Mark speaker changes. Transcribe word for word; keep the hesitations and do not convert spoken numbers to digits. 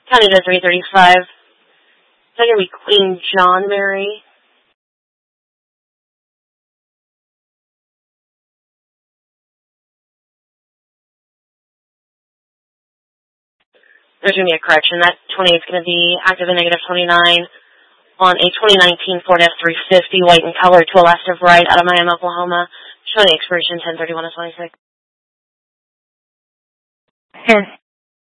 Speaker 1: County to three thirty-five. Is that going to be Queen John Mary? There's going to be a correction. That twenty-eight is going to be active and negative twenty-nine on a twenty nineteen Ford F three fifty, white in color, to a left of right, out of Miami, Oklahoma, showing expiration ten thirty-one of twenty-six.
Speaker 2: Sure.